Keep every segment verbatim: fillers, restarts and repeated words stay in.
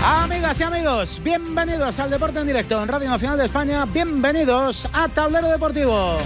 Amigas y amigos, bienvenidos al Deporte en Directo en Radio Nacional de España. Bienvenidos a Tablero Deportivo.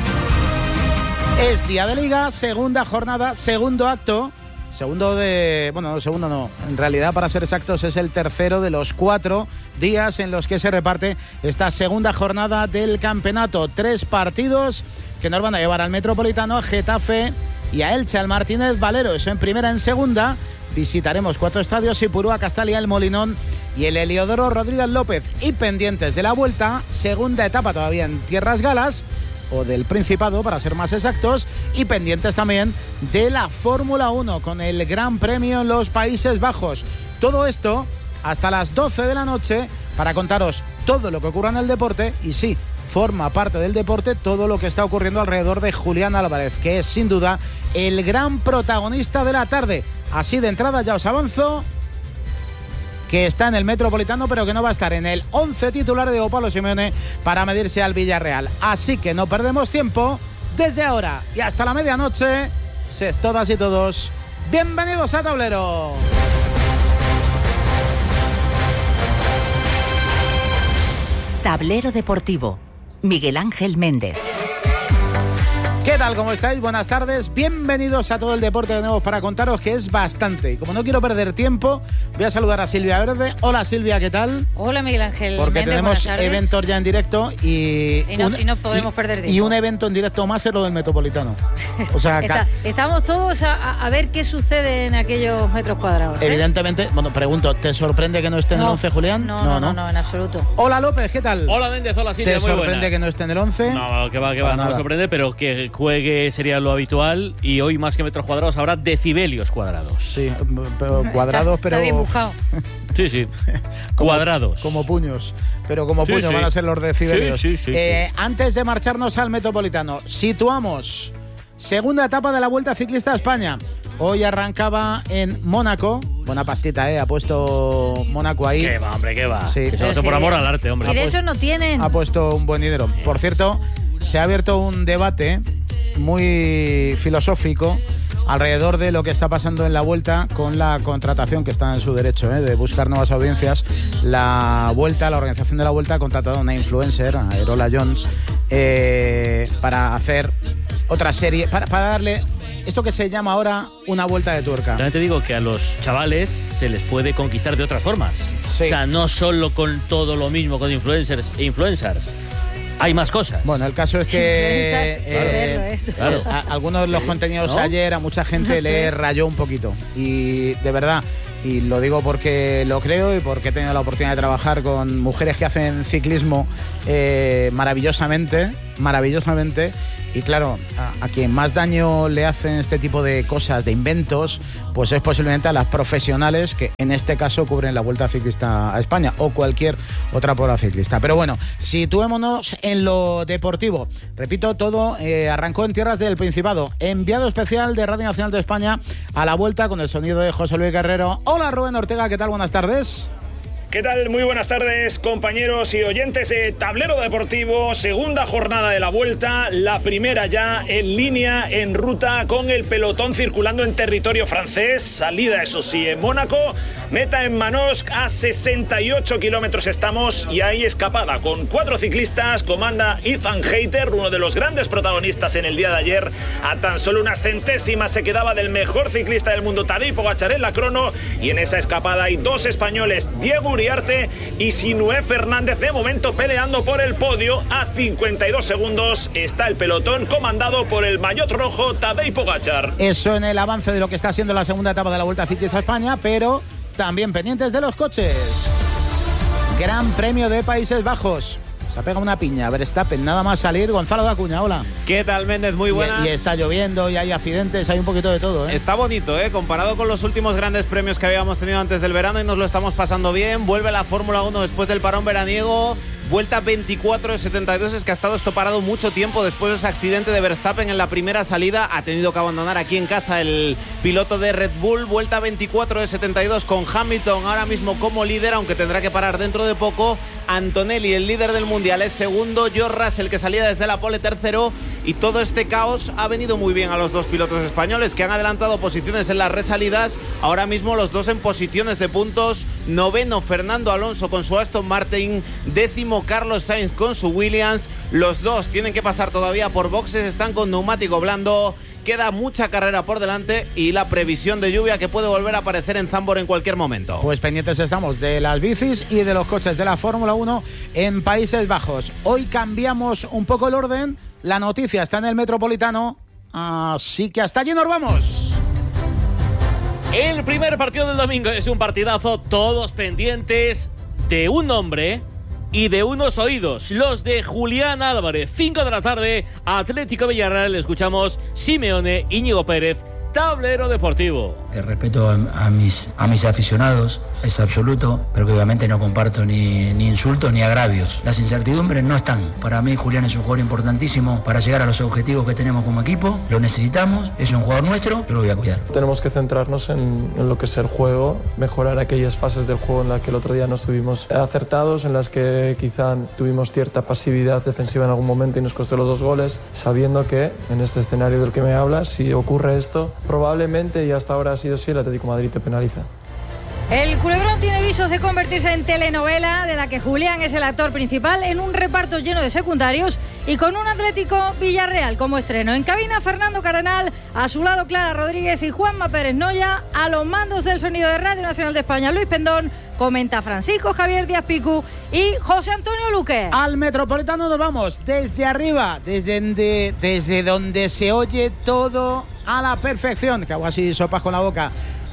Es día de Liga, segunda jornada, segundo acto. Segundo de... Bueno, no, segundo no. En realidad, para ser exactos, es el tercero de los cuatro días en los que se reparte esta segunda jornada del campeonato. Tres partidos que nos van a llevar al Metropolitano, a Getafe y a Elche, al Martínez Valero. Eso en primera. En segunda visitaremos cuatro estadios: Ipurúa, Castalia, El Molinón y el Heliodoro Rodríguez López. Y pendientes de la vuelta, segunda etapa todavía en Tierras Galas, o del Principado, para ser más exactos, y pendientes también de la Fórmula uno con el Gran Premio en los Países Bajos. Todo esto hasta las doce de la noche para contaros todo lo que ocurra en el deporte, y sí, forma parte del deporte todo lo que está ocurriendo alrededor de Julián Álvarez, que es sin duda el gran protagonista de la tarde. Así de entrada ya os avanzo que está en el Metropolitano, pero que no va a estar en el once titular de Diego Pablo Simeone para medirse al Villarreal. Así que no perdemos tiempo. Desde ahora y hasta la medianoche, sed todas y todos bienvenidos a Tablero. Tablero Deportivo. Miguel Ángel Méndez. ¿Qué tal? ¿Cómo estáis? Buenas tardes. Bienvenidos a todo el deporte que tenemos para contaros, que es bastante. Y como no quiero perder tiempo, voy a saludar a Silvia Verde. Hola, Silvia, ¿qué tal? Hola, Miguel Ángel. Porque Méndez, tenemos eventos ya en directo y... Y no, un, y no podemos y, perder tiempo. Y un evento en directo más es lo del Metropolitano. O sea, Está, estamos todos a, a ver qué sucede en aquellos metros cuadrados, ¿eh? Evidentemente, bueno, pregunto, ¿te sorprende que no esté en no, el once, Julián? No no, no, no, no, en absoluto. Hola, López, ¿qué tal? Hola, Méndez, hola, Silvia, ¿Te muy sorprende buenas. que no esté en el once? No, que va, que va, Para no me nada. sorprende, pero que juegue sería lo habitual, y hoy más que metros cuadrados habrá decibelios cuadrados. Sí, pero cuadrados, está, pero... Está dibujado. Sí, sí, como, cuadrados. Como puños, pero como Sí, puños sí. van a ser los decibelios. Sí, sí, sí, eh, sí. Antes de marcharnos al Metropolitano, situamos segunda etapa de la Vuelta Ciclista a España. Hoy arrancaba en Mónaco. Buena pastita, ¿eh? Ha puesto Mónaco ahí. ¿Qué va, hombre, qué va? Sí. Se lo hace por amor al arte, hombre. Si de eso no tienen. Ha puesto un buen dinero. Por cierto, se ha abierto un debate muy filosófico alrededor de lo que está pasando en la Vuelta con la contratación, que está en su derecho, ¿eh? de buscar nuevas audiencias. La Vuelta, la organización de la Vuelta ha contratado a una influencer, a Erola Jones, eh, para hacer otra serie, para, para darle esto que se llama ahora una vuelta de tuerca. También te digo que a los chavales se les puede conquistar de otras formas. Sí. O sea, no solo con todo lo mismo con influencers e influencers. Hay más cosas. Bueno, el caso es que Influencers, eh, eso. claro. a, algunos de los contenidos ¿No? ayer a mucha gente No sé. le rayó un poquito. Y de verdad, y lo digo porque lo creo y porque he tenido la oportunidad de trabajar con mujeres que hacen ciclismo eh, maravillosamente, maravillosamente. Y claro, a, a quien más daño le hacen este tipo de cosas, de inventos, pues es posiblemente a las profesionales que en este caso cubren la Vuelta Ciclista a España o cualquier otra prueba ciclista. Pero bueno, situémonos en lo deportivo. Repito, todo eh, arrancó en tierras del Principado. Enviado especial de Radio Nacional de España a la Vuelta con el sonido de José Luis Guerrero. Hola, Rubén Ortega, ¿qué tal? Buenas tardes. ¿Qué tal? Muy buenas tardes, compañeros y oyentes de Tablero Deportivo. Segunda jornada de la Vuelta, la primera ya en línea, en ruta, con el pelotón circulando en territorio francés. Salida, eso sí, en Mónaco. Meta en Manosque, a sesenta y ocho kilómetros estamos, y hay escapada con cuatro ciclistas. Comanda Ethan Hayter, uno de los grandes protagonistas en el día de ayer. A tan solo unas centésimas se quedaba del mejor ciclista del mundo, Tadej Pogačar, en la crono. Y en esa escapada hay dos españoles, Diego Uriarte y Sinué Fernández, de momento peleando por el podio. A cincuenta y dos segundos está el pelotón comandado por el maillot rojo, Tadej Pogačar. Eso en el avance de lo que está siendo la segunda etapa de la Vuelta Ciclista a España, pero también pendientes de los coches. Gran Premio de Países Bajos. Se ha pegado una piña Verstappen, nada más salir. Gonzalo de Acuña, hola. ¿Qué tal, Méndez? Muy buenas. Y, y está lloviendo y hay accidentes, hay un poquito de todo, ¿eh? Está bonito, ¿eh? Comparado con los últimos grandes premios que habíamos tenido antes del verano, y nos lo estamos pasando bien. Vuelve la Fórmula uno después del parón veraniego. Vuelta veinticuatro de setenta y dos, es que ha estado esto parado mucho tiempo después de ese accidente de Verstappen en la primera salida. Ha tenido que abandonar aquí en casa el piloto de Red Bull. Vuelta veinticuatro de setenta y dos con Hamilton ahora mismo como líder, aunque tendrá que parar dentro de poco. Antonelli, el líder del Mundial, es segundo. George Russell, que salía desde la pole, tercero. Y todo este caos ha venido muy bien a los dos pilotos españoles, que han adelantado posiciones en las resalidas. Ahora mismo los dos en posiciones de puntos noveno Fernando Alonso con su Aston Martin, décimo Carlos Sainz con su Williams. Los dos tienen que pasar todavía por boxes, están con neumático blando. Queda mucha carrera por delante y la previsión de lluvia que puede volver a aparecer en Zandvoort en cualquier momento. Pues pendientes estamos de las bicis y de los coches de la Fórmula uno en Países Bajos. Hoy cambiamos un poco el orden. La noticia está en el Metropolitano, así que hasta allí nos vamos. El primer partido del domingo es un partidazo, todos pendientes de un nombre y de unos oídos, los de Julián Álvarez. cinco de la tarde, Atlético Villarreal. Escuchamos Simeone, Íñigo Pérez, Tablero Deportivo. El respeto a, a, mis, a mis aficionados es absoluto, pero que obviamente no comparto ni, ni insultos ni agravios. Las incertidumbres no están. Para mí Julián es un jugador importantísimo para llegar a los objetivos que tenemos como equipo. Lo necesitamos, es un jugador nuestro, yo lo voy a cuidar. Tenemos que centrarnos en, en lo que es el juego, mejorar aquellas fases del juego en las que el otro día no estuvimos acertados, en las que quizá tuvimos cierta pasividad defensiva en algún momento y nos costó los dos goles, sabiendo que en este escenario del que me hablas, si ocurre esto, probablemente, y hasta ahora ha sido así, el Atlético de Madrid te penaliza. El culebrón tiene visos de convertirse en telenovela, de la que Julián es el actor principal, en un reparto lleno de secundarios y con un Atlético Villarreal como estreno. En cabina, Fernando Cardenal, a su lado Clara Rodríguez y Juanma Pérez Noya, a los mandos del sonido de Radio Nacional de España, Luis Pendón, comenta Francisco Javier Díaz Picu y José Antonio Luque. Al Metropolitano nos vamos desde arriba, desde donde, desde donde se oye todo a la perfección. Que hago así sopas con la boca.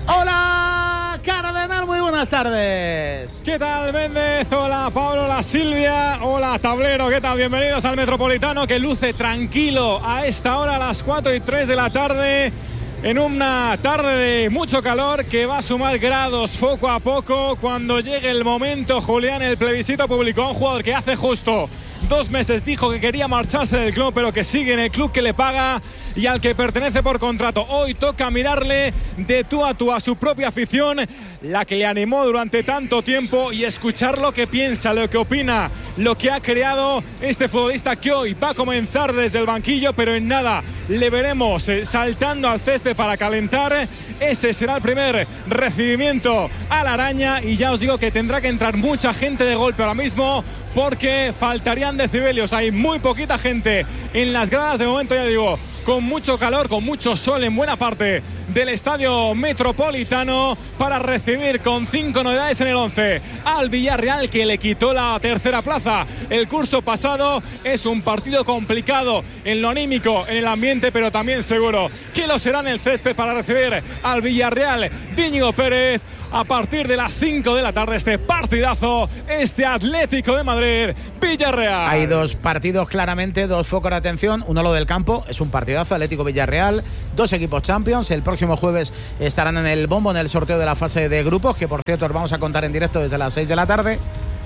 ¡Hola, Cardenal! Muy buenas tardes. ¿Qué tal, Méndez? Hola, Pablo, hola, Silvia. Hola, Tablero. ¿Qué tal? Bienvenidos al Metropolitano, que luce tranquilo a esta hora, a las cuatro y tres de la tarde. En una tarde de mucho calor que va a sumar grados poco a poco. Cuando llegue el momento, Julián, el plebiscito publicó a un jugador que hace justo dos meses dijo que quería marcharse del club, pero que sigue en el club que le paga y al que pertenece por contrato. Hoy toca mirarle de tú a tú a su propia afición, la que le animó durante tanto tiempo, y escuchar lo que piensa, lo que opina, lo que ha creado este futbolista que hoy va a comenzar desde el banquillo, pero en nada le veremos eh, saltando al césped para calentar. Ese será el primer recibimiento a la araña, y ya os digo que tendrá que entrar mucha gente de golpe ahora mismo, porque faltarían decibelios. Hay muy poquita gente en las gradas de momento, ya digo, con mucho calor, con mucho sol en buena parte del Estadio Metropolitano, para recibir con cinco novedades en el once al Villarreal, que le quitó la tercera plaza el curso pasado. Es un partido complicado en lo anímico, en el ambiente, pero también seguro que lo será en el césped para recibir al Villarreal de Íñigo Pérez. A partir de las cinco de la tarde, este partidazo, este Atlético de Madrid, Villarreal. Hay dos partidos claramente, dos focos de atención. Uno lo del campo, es un partidazo, Atlético Villarreal, dos equipos Champions. El próximo jueves estarán en el bombo en el sorteo de la fase de grupos, que por cierto os vamos a contar en directo desde las seis de la tarde.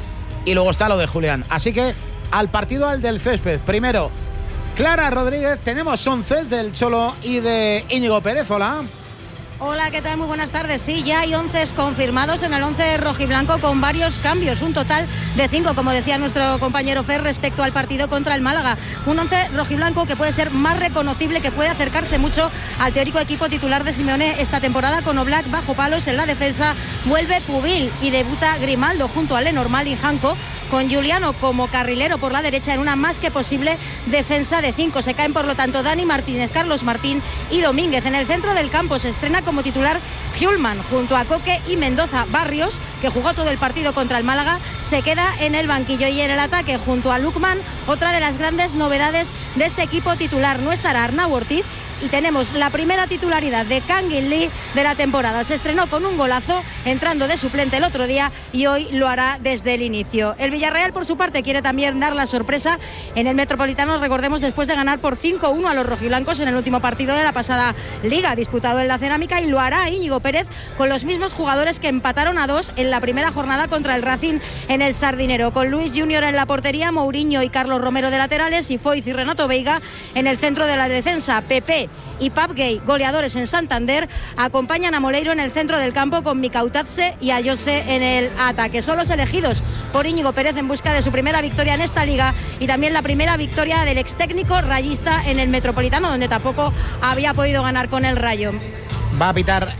Y luego está lo de Julián. Así que al partido, al del césped. Primero, Clara Rodríguez, tenemos once del Cholo y de Íñigo Pérez. Hola. Hola, ¿qué tal? Muy buenas tardes. Sí, ya hay once confirmados en el once rojiblanco, con varios cambios, un total de cinco, como decía nuestro compañero Fer, respecto al partido contra el Málaga. Un once rojiblanco que puede ser más reconocible, que puede acercarse mucho al teórico equipo titular de Simeone esta temporada, con Oblak bajo palos. En la defensa vuelve Pubil y debuta Grimaldo junto a Lenormand y Janko, con Giuliano como carrilero por la derecha, en una más que posible defensa de cinco. Se caen por lo tanto Dani Martínez, Carlos Martín y Domínguez. En el centro del campo se estrena como titular Hjulman junto a Coque y Mendoza. Barrios, que jugó todo el partido contra el Málaga, se queda en el banquillo, y en el ataque junto a Lukman, otra de las grandes novedades de este equipo titular. No estará Arnau Ortiz, y tenemos la primera titularidad de Kangin Lee de la temporada. Se estrenó con un golazo entrando de suplente el otro día, y hoy lo hará desde el inicio. El Villarreal, por su parte, quiere también dar la sorpresa en el Metropolitano, recordemos, después de ganar por cinco uno a los rojiblancos en el último partido de la pasada Liga, disputado en la Cerámica, y lo hará Íñigo Pérez con los mismos jugadores que empataron a dos en la primera jornada contra el Racing en el Sardinero, con Luis Junior en la portería, Mourinho y Carlos Romero de laterales, y Foyth y Renato Veiga en el centro de la defensa. Pepe y Pap Gay, goleadores en Santander, acompañan a Moleiro en el centro del campo, con Mikautatse y Ayotze en el ataque. Son los elegidos por Íñigo Pérez en busca de su primera victoria en esta liga, y también la primera victoria del ex técnico rayista en el Metropolitano, donde tampoco había podido ganar con el Rayo. Va a pitar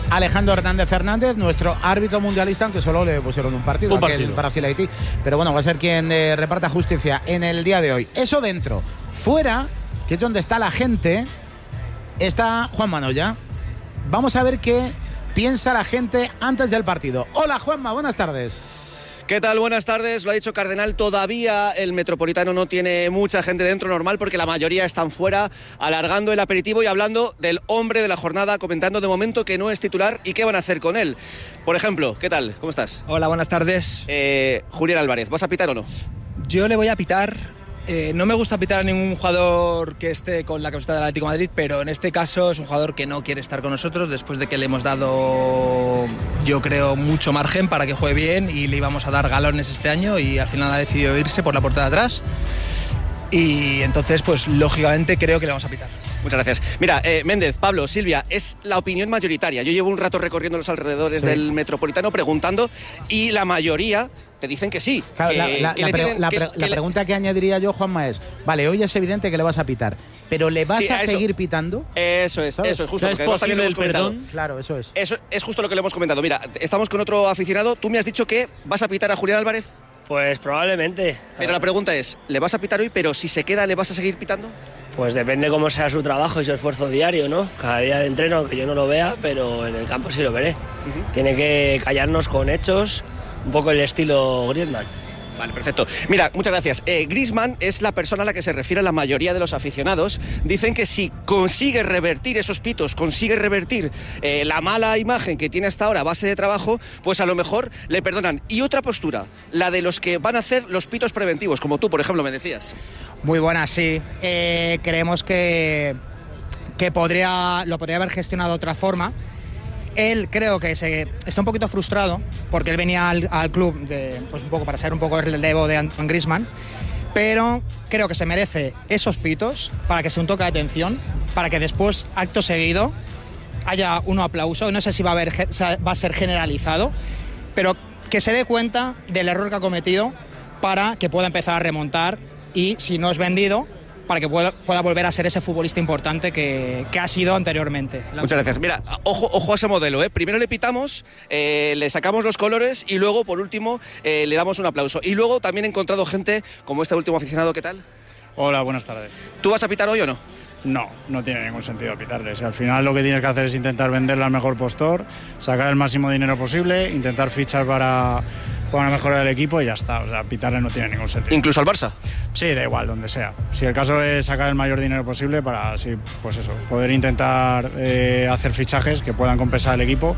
Alejandro Hernández Hernández, nuestro árbitro mundialista, aunque solo le pusieron un partido, un partido. aquel Brasil-Haití. Pero bueno, va a ser quien eh, reparta justicia en el día de hoy. Eso dentro. Fuera, que es donde está la gente, está Juan Manoya. Vamos a ver qué piensa la gente antes del partido. Hola Juanma, buenas tardes. ¿Qué tal? Buenas tardes. Lo ha dicho Cardenal, todavía el Metropolitano no tiene mucha gente dentro, normal, porque la mayoría están fuera, alargando el aperitivo y hablando del hombre de la jornada, comentando de momento que no es titular y qué van a hacer con él. Por ejemplo, ¿qué tal? ¿Cómo estás? Hola, buenas tardes. Eh, Julián Álvarez, ¿vas a pitar o no? Yo le voy a pitar. Eh, no me gusta pitar a ningún jugador que esté con la camiseta del Atlético de Madrid, pero en este caso es un jugador que no quiere estar con nosotros después de que le hemos dado, yo creo, mucho margen para que juegue bien y le íbamos a dar galones este año y al final ha decidido irse por la puerta de atrás y entonces pues lógicamente creo que le vamos a pitar. Muchas gracias. Mira, eh, Méndez, Pablo, Silvia, es la opinión mayoritaria. Yo llevo un rato recorriendo los alrededores sí. del Metropolitano preguntando y la mayoría te dicen que sí. Claro, que, la, la, que la, le pre tienen, la, que, pre que la le... pregunta que añadiría yo, Juanma, es, vale, hoy es evidente que le vas a pitar, pero ¿le vas sí, a eso. seguir pitando? Eso es, ¿sabes? eso es justo. ¿Es posible el perdón? Claro, eso es. Eso es justo lo que le hemos comentado. Mira, estamos con otro aficionado. Tú me has dicho que vas a pitar a Julián Álvarez. Pues probablemente. Pero la pregunta es, ¿le vas a pitar hoy, pero si se queda, le vas a seguir pitando? Pues depende cómo sea su trabajo y su esfuerzo diario, ¿no? Cada día de entreno, aunque yo no lo vea, pero en el campo sí lo veré. Uh-huh. Tiene que callarnos con hechos, un poco el estilo Griezmann. Vale, perfecto. Mira, muchas gracias. Eh, Griezmann es la persona a la que se refiere la mayoría de los aficionados. Dicen que si consigue revertir esos pitos, consigue revertir eh, la mala imagen que tiene hasta ahora a base de trabajo, pues a lo mejor le perdonan. Y otra postura, la de los que van a hacer los pitos preventivos, como tú, por ejemplo, me decías. Muy buena, sí. Eh, creemos que, que podría, lo podría haber gestionado de otra forma. Él creo que se está un poquito frustrado porque él venía al, al club de, pues un poco para ser un poco el relevo de Antoine Griezmann, pero creo que se merece esos pitos para que sea un toque de atención, para que después, acto seguido, haya un aplauso. No sé si va a, haber, va a ser generalizado, pero que se dé cuenta del error que ha cometido para que pueda empezar a remontar y, si no es vendido, para que pueda, pueda volver a ser ese futbolista importante que, que ha sido anteriormente. Muchas gracias. Mira, ojo, ojo a ese modelo, ¿eh? Primero le pitamos, eh, le sacamos los colores y luego, por último, eh, le damos un aplauso. Y luego también he encontrado gente como este último aficionado, ¿qué tal? Hola, buenas tardes. ¿Tú vas a pitar hoy o no? No, no tiene ningún sentido pitarles. Al final lo que tienes que hacer es intentar venderle al mejor postor, sacar el máximo dinero posible, intentar fichar para, para mejorar el equipo y ya está. O sea, pitarle no tiene ningún sentido. ¿Incluso al Barça? Sí, da igual, donde sea. Si el caso es sacar el mayor dinero posible para así, pues eso, poder intentar eh, hacer fichajes que puedan compensar el equipo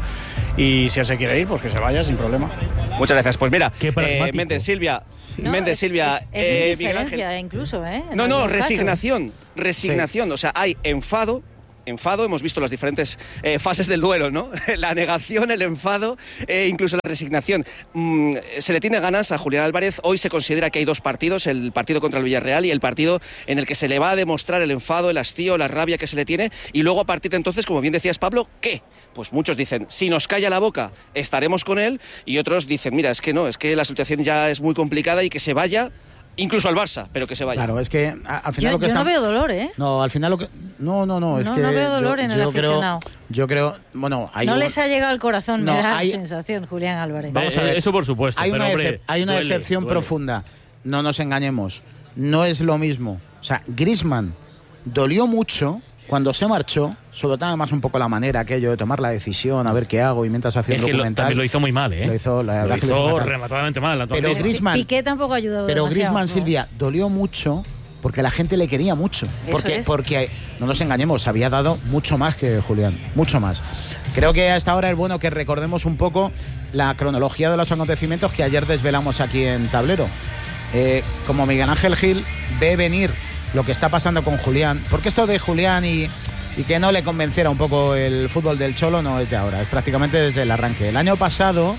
y si él se quiere ir, pues que se vaya sin problema. Muchas gracias. Pues mira, eh, Méndez, Silvia, no, Méndez, es, Silvia, es, es eh, indiferencia incluso, ¿eh? No, no, resignación, casos. resignación. Sí. O sea, hay enfado. Enfado, hemos visto las diferentes eh, fases del duelo, ¿no? La negación, el enfado, eh, incluso la resignación. Mm, se le tiene ganas a Julián Álvarez. Hoy se considera que hay dos partidos, el partido contra el Villarreal y el partido en el que se le va a demostrar el enfado, el hastío, la rabia que se le tiene. Y luego a partir de entonces, como bien decías, Pablo, ¿qué? Pues muchos dicen, si nos calla la boca, estaremos con él. Y otros dicen, mira, es que no, es que la situación ya es muy complicada y que se vaya. Incluso al Barça, pero que se vaya. Claro, es que a, al final yo, lo que yo está... no veo dolor, ¿eh? No, al final lo que... No, no, no, es no, que... No veo dolor yo, en el yo aficionado. Creo, yo creo... Bueno, hay no un... les ha llegado al corazón, no, me da hay... la sensación, Julián Álvarez. Vamos a ver. Eso por supuesto, hay pero una, hombre, decep... hay una duele, decepción duele. profunda. No nos engañemos. No es lo mismo. O sea, Griezmann dolió mucho cuando se marchó, sobre todo además un poco la manera aquello de tomar la decisión, a ver qué hago, y mientras hacía es un que documental. Lo, también lo hizo muy mal, ¿eh? Lo hizo, la lo hizo, hizo lo hizo rematadamente mal. Pero mismo. Griezmann, Piqué tampoco ayudó Pero Griezmann, ¿no? Silvia, dolió mucho porque la gente le quería mucho. Eso Porque, es. porque, no nos engañemos, había dado mucho más que Julián, mucho más. Creo que hasta ahora es bueno que recordemos un poco la cronología de los acontecimientos que ayer desvelamos aquí en Tablero. Eh, como Miguel Ángel Gil ve venir lo que está pasando con Julián, porque esto de Julián y, y que no le convenciera un poco el fútbol del Cholo no es de ahora, es prácticamente desde el arranque. El año pasado,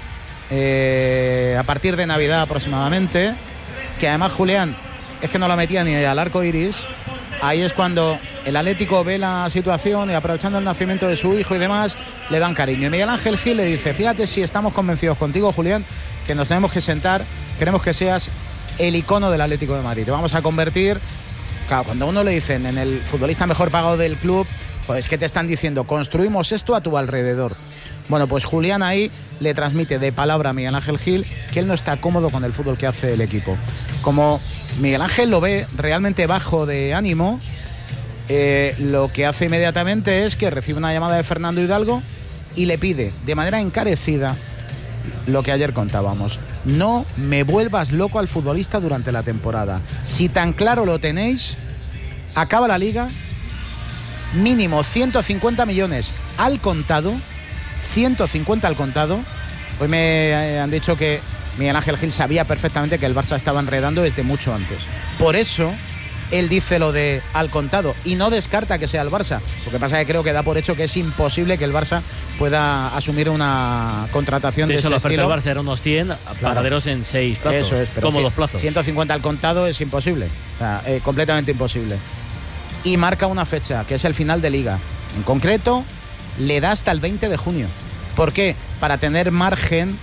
eh, a partir de Navidad aproximadamente, que además Julián es que no lo metía ni al arco iris, ahí es cuando el Atlético ve la situación y, aprovechando el nacimiento de su hijo y demás, le dan cariño. Y Miguel Ángel Gil le dice, fíjate si estamos convencidos contigo, Julián, que nos tenemos que sentar, queremos que seas el icono del Atlético de Madrid. Te vamos a convertir... Claro, cuando a uno le dicen en el futbolista mejor pagado del club, Joder, es que te están diciendo, construimos esto a tu alrededor. Bueno, pues Julián ahí le transmite de palabra a Miguel Ángel Gil que él no está cómodo con el fútbol que hace el equipo. Como Miguel Ángel lo ve realmente bajo de ánimo, eh, lo que hace inmediatamente es que recibe una llamada de Fernando Hidalgo y le pide de manera encarecida lo que ayer contábamos: no me vuelvas loco al futbolista durante la temporada. Si tan claro lo tenéis, acaba la liga, mínimo ciento cincuenta millones al contado, ciento cincuenta al contado. Hoy me han dicho que Miguel Ángel Gil sabía perfectamente que el Barça estaba enredando desde mucho antes. Por eso él dice lo de al contado y no descarta que sea el Barça. Lo que pasa es que creo que da por hecho que es imposible que el Barça pueda asumir una contratación de, de eso, este la oferta estilo. del Barça era unos cien, pagaderos en seis plazos. Eso es, pero cómodos plazos. ciento cincuenta al contado es imposible. O sea, eh, completamente imposible. Y marca una fecha, que es el final de Liga. En concreto, le da hasta el veinte de junio. ¿Por qué? Para tener margen.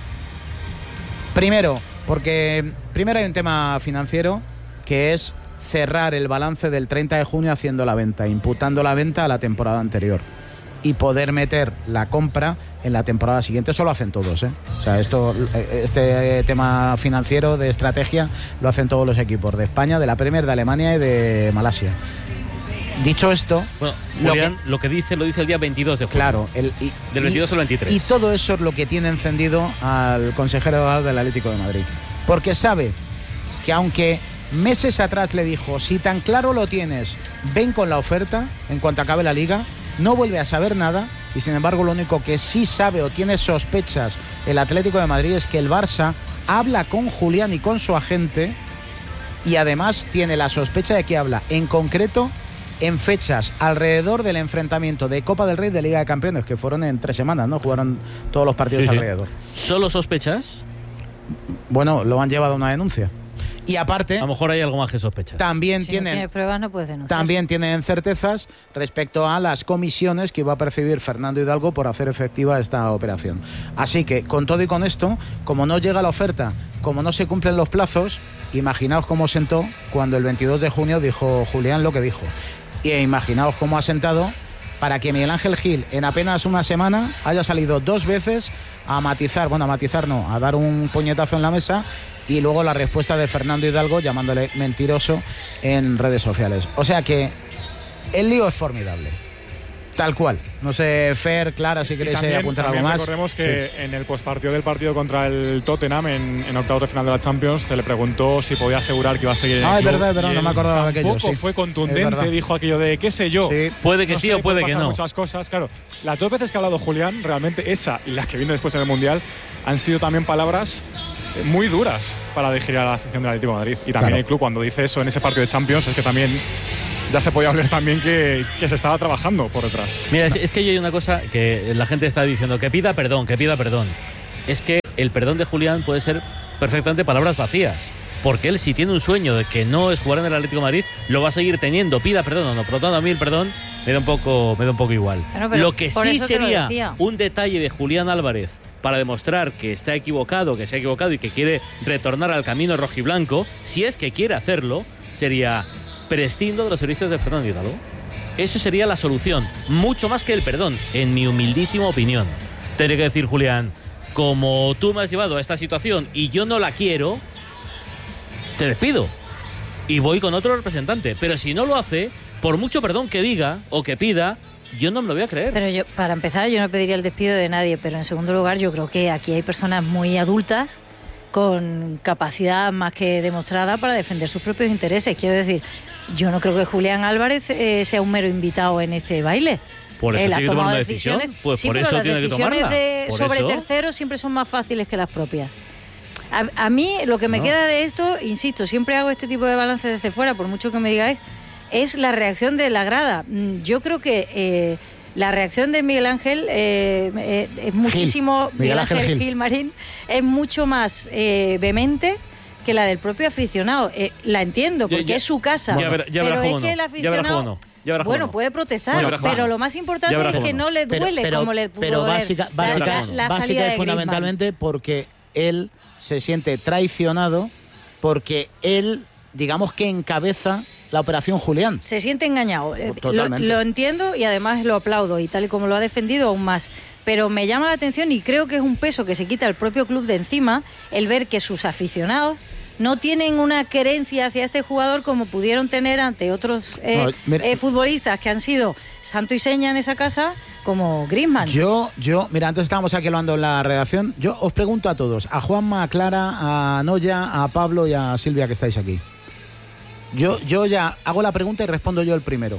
Primero, porque primero hay un tema financiero, que es cerrar el balance del treinta de junio haciendo la venta, imputando la venta a la temporada anterior y poder meter la compra en la temporada siguiente. Eso lo hacen todos, ¿eh? O sea, esto, este tema financiero de estrategia lo hacen todos los equipos de España, de la Premier, de Alemania y de Malasia. Dicho esto, bueno, Julián, lo que, lo que dice lo dice el día veintidós de junio. Claro, el, y, del veintidós y, al veintitrés. Y todo eso es lo que tiene encendido al consejero del Atlético de Madrid, porque sabe que aunque meses atrás le dijo, si tan claro lo tienes, ven con la oferta en cuanto acabe la liga, no vuelve a saber nada. Y sin embargo, lo único que sí sabe o tiene sospechas el Atlético de Madrid es que el Barça habla con Julián y con su agente, y además tiene la sospecha de que habla en concreto en fechas alrededor del enfrentamiento de Copa del Rey de Liga de Campeones, que fueron en tres semanas, ¿no? Jugaron todos los partidos sí, sí. alrededor. ¿Solo sospechas? Bueno, lo han llevado a una denuncia. Y aparte, a lo mejor hay algo más que sospechas. También si tienen, no tienes pruebas, no puedes denunciar. También tienen certezas respecto a las comisiones que iba a percibir Fernando Hidalgo por hacer efectiva esta operación. Así que, con todo y con esto, como no llega la oferta, como no se cumplen los plazos, imaginaos cómo sentó cuando el veintidós de junio dijo Julián lo que dijo. Y imaginaos cómo ha sentado para que Miguel Ángel Gil en apenas una semana haya salido dos veces a matizar, bueno, a matizar no, a dar un puñetazo en la mesa, y luego la respuesta de Fernando Hidalgo llamándole mentiroso en redes sociales. O sea que el lío es formidable. Tal cual. No sé, Fer, Clara, si queréis también, apuntar también algo más. Recordemos que sí. en el postpartido del partido contra el Tottenham, en, en octavos de final de la Champions, se le preguntó si podía asegurar que iba a seguir en el Ah, es club. verdad, es verdad, no me acordaba de aquello. Tampoco sí. fue contundente, dijo aquello de qué sé yo. Sí. Puede que no sí sé, o puede que no. Muchas cosas, claro. Las dos veces que ha hablado Julián, realmente esa y las que vino después en el Mundial, han sido también palabras muy duras para dirigir a la afición del Atlético de Madrid. Y también Claro. el club, cuando dice eso en ese partido de Champions, es que también ya se podía hablar también que, que se estaba trabajando por detrás. Mira, es, es que hay una cosa que la gente está diciendo, que pida perdón, que pida perdón. Es que el perdón de Julián puede ser perfectamente palabras vacías. Porque él, si tiene un sueño de que no es jugar en el Atlético de Madrid, lo va a seguir teniendo, pida perdón o no. Por lo tanto, a mí el perdón me da un poco, me da un poco igual. Claro, pero lo que por sí eso te lo sería decía. un detalle de Julián Álvarez para demostrar que está equivocado, que se ha equivocado y que quiere retornar al camino rojiblanco, si es que quiere hacerlo, sería prescindo de los servicios de Fernando Hidalgo. Eso sería la solución, mucho más que el perdón, en mi humildísima opinión. Tendría que decir, Julián, como tú me has llevado a esta situación y yo no la quiero, te despido y voy con otro representante. Pero si no lo hace, por mucho perdón que diga o que pida, yo no me lo voy a creer. Pero yo, para empezar, yo no pediría el despido de nadie, pero en segundo lugar, yo creo que aquí hay personas muy adultas con capacidad más que demostrada para defender sus propios intereses. Quiero decir, yo no creo que Julián Álvarez eh, sea un mero invitado en este baile. Por eso Él ha tiene que tomar tomado una decisión. decisiones. Pues sí, por pero eso las tiene que decisiones tomarla. de, Por sobre eso. terceros siempre son más fáciles que las propias. A, a mí lo que me No. queda de esto, insisto, siempre hago este tipo de balance desde fuera, por mucho que me digáis, es la reacción de la grada. Mm, Yo creo que eh, la reacción de Miguel Ángel eh, eh, es muchísimo... Gil. Miguel Ángel Gil. Gil Marín es mucho más eh, vehemente que la del propio aficionado. Eh, la entiendo, porque Ya- ya- es su casa. ya verá- ya verá pero es cómo que no. el Ya verá aficionado... cómo no. Ya verá cómo Bueno, no. puede protestar, Ya verá cómo pero no. lo más importante Ya verá es cómo que no. no le Pero- duele pero, como le pudo pero doler básica, la- básica, la, la básica salida y de Griezmann. fundamentalmente porque él se siente traicionado, porque él, digamos que encabeza la operación Julián. Se siente engañado. Totalmente. Lo, lo entiendo y además lo aplaudo, y tal y como lo ha defendido aún más. Pero me llama la atención, y creo que es un peso que se quita el propio club de encima, el ver que sus aficionados no tienen una querencia hacia este jugador como pudieron tener ante otros eh, No, mira, eh, futbolistas que han sido santo y seña en esa casa, como Griezmann. Yo, yo, mira, antes estábamos aquí hablando en la redacción. Yo os pregunto a todos, a Juanma, a Clara, a Noya, a Pablo y a Silvia, que estáis aquí. Yo, yo ya hago la pregunta y respondo yo el primero.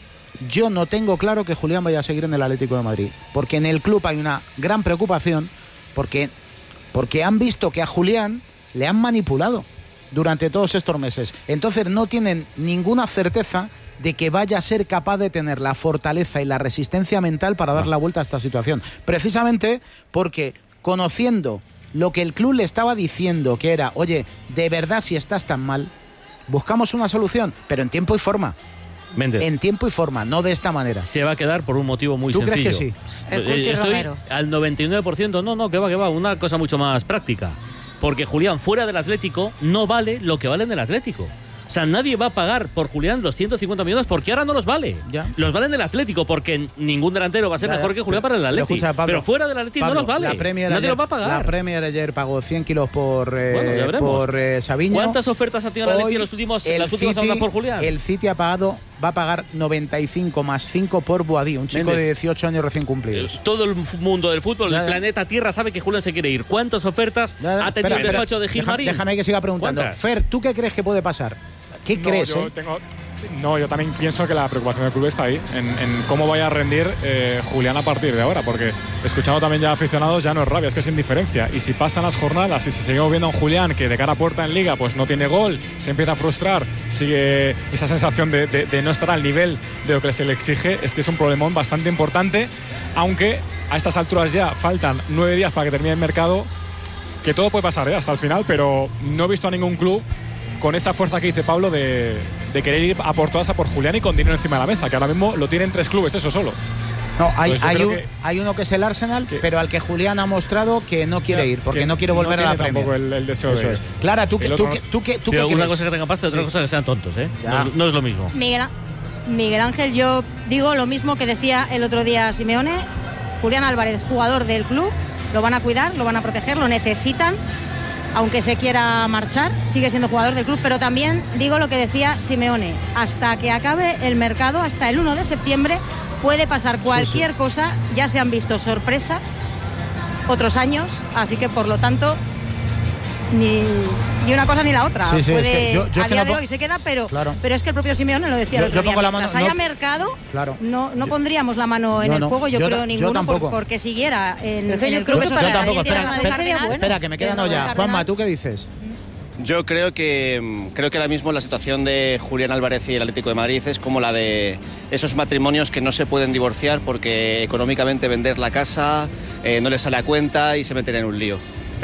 Yo no tengo claro que Julián vaya a seguir en el Atlético de Madrid, porque en el club hay una gran preocupación, porque, porque han visto que a Julián le han manipulado durante todos estos meses. Entonces no tienen ninguna certeza de que vaya a ser capaz de tener la fortaleza y la resistencia mental para dar la vuelta a esta situación. Precisamente porque, conociendo lo que el club le estaba diciendo, que era, oye, de verdad, si estás tan mal, buscamos una solución, pero en tiempo y forma. Méndez. En tiempo y forma, no de esta manera. Se va a quedar por un motivo muy ¿Tú sencillo. crees que sí? Eh, Estoy al noventa y nueve por ciento. No, no, que va, que va. Una cosa mucho más práctica. Porque Julián, fuera del Atlético, no vale lo que vale en el Atlético. O sea, nadie va a pagar por Julián los ciento cincuenta millones porque ahora no los vale. Ya. Los valen del Atlético porque ningún delantero va a ser Ya, ya. mejor que Julián para el Pero Atlético. Pero, escucha, Pablo, fuera del Atlético Pablo, no los vale. La Premier nadie ayer, los va a pagar. La Premier ayer pagó cien kilos por, eh, Bueno, ya veremos. por eh, Sabiño. ¿Cuántas ofertas ha tenido el Atlético en Hoy los últimos, el las últimas City- semanas por Julián? El City ha pagado, va a pagar noventa y cinco más cinco por Boadí, un chico Méndez. de dieciocho años recién cumplidos. Todo el mundo del fútbol, Ya, el ya. planeta Tierra sabe que Julián se quiere ir. ¿Cuántas ofertas Ya, ya. ha tenido Espera, el despacho espera, de Gilmarín? deja- Déjame que siga preguntando. ¿Cuántas? Fer, ¿tú qué crees que puede pasar? ¿Qué No, crees? yo eh? tengo- no, yo también pienso que la preocupación del club está ahí, en, en cómo vaya a rendir eh, Julián a partir de ahora, porque escuchando también ya aficionados ya no es rabia, es que es indiferencia. Y si pasan las jornadas y si seguimos viendo a un Julián que de cara a puerta en Liga pues no tiene gol, se empieza a frustrar, sigue esa sensación de, de- de no estar al nivel de lo que se le exige, es que es un problemón bastante importante, aunque a estas alturas ya faltan nueve días para que termine el mercado, que todo puede pasar, ¿eh? Hasta el final, pero no he visto a ningún club con esa fuerza que dice Pablo de, de querer ir a por todas a por Julián y con dinero encima de la mesa, que ahora mismo lo tienen tres clubes, eso solo. No, hay, Pues yo hay, creo un- que- hay uno que es el Arsenal, pero al que Julián ha mostrado que no quiere Ya, ir, porque que no quiere volver no a la tiene tampoco Premier. el- el deseo Eso de es. ir. Clara, ¿tú, qué- El tú, otro qué- no. tú, qué- tú Pero qué una crees? cosa es que tengan pasta y otra Sí. cosa es que sean tontos, ¿eh? Ya. No, no es lo mismo. Miguel, Miguel Ángel, yo digo lo mismo que decía el otro día Simeone. Julián Álvarez, jugador del club, lo van a cuidar, lo van a proteger, lo necesitan, aunque se quiera marchar, sigue siendo jugador del club, pero también digo lo que decía Simeone, hasta que acabe el mercado, hasta el uno de septiembre, puede pasar cualquier cosa, ya se han visto sorpresas otros años, así que por lo tanto ni, ni una cosa ni la otra. Sí, sí, es Puede, que yo- yo a es que día no de po- hoy se queda, pero, Claro. pero es que el propio Simeone lo decía Yo- el otro yo pongo día, la mano- mientras haya no- mercado, Claro. no, no pondríamos la mano en No, el no, fuego, yo, yo creo ta- yo ninguno, por- tampoco. porque siguiera en, Es que en yo el creo club. que Eso para sí, el también Atlético tiene de razón Madrid sería Cardenal. bueno. Espera, que me queda Que no es ya. Cardenal. Juanma, ¿tú qué dices? Yo creo que mm, creo que ahora mismo la situación de Julián Álvarez y el Atlético de Madrid es como la de esos matrimonios que no se pueden divorciar porque económicamente vender la casa eh, no les sale a cuenta y se meten en un lío.